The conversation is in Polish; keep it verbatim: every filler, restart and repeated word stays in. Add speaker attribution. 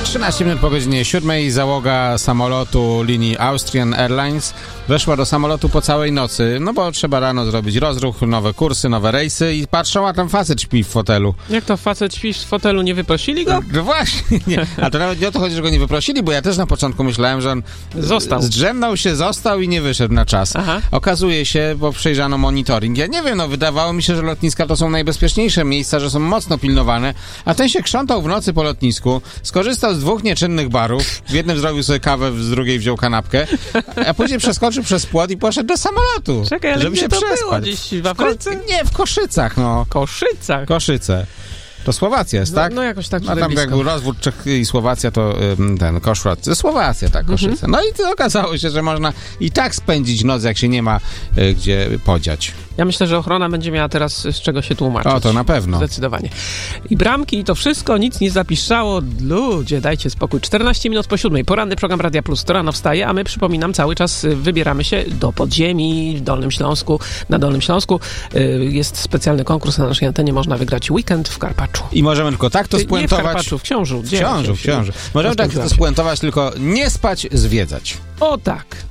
Speaker 1: trzynaście minut po godzinie siódmej załoga samolotu linii Austrian Airlines weszła do samolotu po całej nocy, no bo trzeba rano zrobić rozruch, nowe kursy, nowe rejsy i patrzą, a tam facet śpi w fotelu.
Speaker 2: Jak to facet śpi w fotelu, nie wyprosili go?
Speaker 1: No właśnie, nie. A to nawet nie o to chodzi, że go nie wyprosili, bo ja też na początku myślałem, że on
Speaker 2: Został.
Speaker 1: zdrzemnął się, został i nie wyszedł na czas.
Speaker 2: Aha.
Speaker 1: Okazuje się, bo przejrzano monitoring. Ja nie wiem, no wydawało mi się, że lotniska to są najbezpieczniejsze miejsca, że są mocno pilnowane, a ten się krzątał w nocy po lotnisku, skorzystał z dwóch nieczynnych barów, w jednym zrobił sobie kawę, z drugiej wziął kanapkę, a później przeskoczył przez płot i poszedł do samolotu,
Speaker 2: Czekaj, ale
Speaker 1: żeby
Speaker 2: gdzie
Speaker 1: się
Speaker 2: to
Speaker 1: przespać.
Speaker 2: było? Gdzieś w Afryce?
Speaker 1: Ko- nie, w Koszycach, no.
Speaker 2: Koszycach.
Speaker 1: Koszyce. To Słowacja jest,
Speaker 2: No,
Speaker 1: tak?
Speaker 2: no jakoś tak
Speaker 1: A
Speaker 2: tutaj
Speaker 1: tam
Speaker 2: blisko.
Speaker 1: jak był rozwód Czech i Słowacja, to ym, ten Koszrat. Słowacja, tak, Koszyce.
Speaker 2: Mhm.
Speaker 1: No i to okazało się, że można i tak spędzić noc, jak się nie ma y, gdzie podziać.
Speaker 2: Ja myślę, że ochrona będzie miała teraz z czego się tłumaczyć.
Speaker 1: O, to na pewno.
Speaker 2: Zdecydowanie. I bramki, i to wszystko, nic nie zapiszczało. Ludzie, dajcie spokój. czternaście minut po siódmej. Poranny program Radia Plus. To rano wstaje, a my, przypominam, cały czas wybieramy się do podziemi w Dolnym Śląsku. Na Dolnym Śląsku y, jest specjalny konkurs na naszej antenie. Można wygrać weekend w Karpaczu.
Speaker 1: I możemy tylko tak to
Speaker 2: Nie w
Speaker 1: spuentować.
Speaker 2: Karpaczu, w Książu.
Speaker 1: W Książu, w Książu. Możemy tak to
Speaker 2: Rozpędziłam się.
Speaker 1: spuentować, tylko nie spać, zwiedzać.
Speaker 2: O tak.